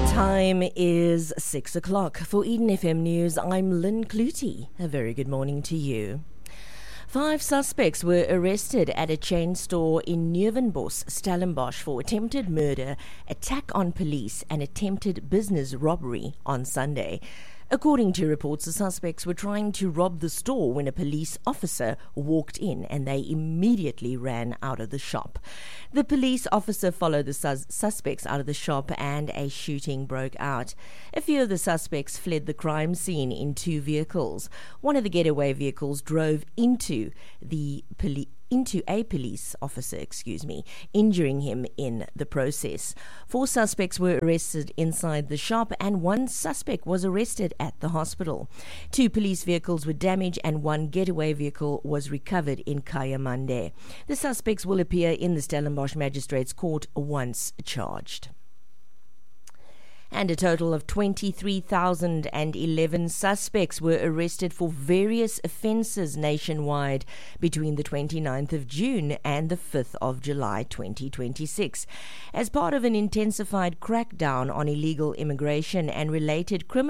Time is 6 o'clock. For Eden FM News, I'm Lynn Clutie. A very good morning to you. 5 suspects were arrested at a chain store in Nieuwenbos, Stellenbosch for attempted murder, attack on police and attempted business robbery on Sunday. According to reports, the suspects were trying to rob the store when a police officer walked in and they immediately ran out of the shop. The police officer followed the suspects out of the shop and a shooting broke out. A few of the suspects fled the crime scene in 2 vehicles. One of the getaway vehicles drove into a police officer, injuring him in the process. 4 suspects were arrested inside the shop and 1 suspect was arrested at the hospital. 2 police vehicles were damaged and 1 getaway vehicle was recovered in Kayamande. The suspects will appear in the Stellenbosch Magistrates Court once charged. And a total of 23,011 suspects were arrested for various offences nationwide between the 29th of June and the 5th of July 2026. As part of an intensified crackdown on illegal immigration and related criminal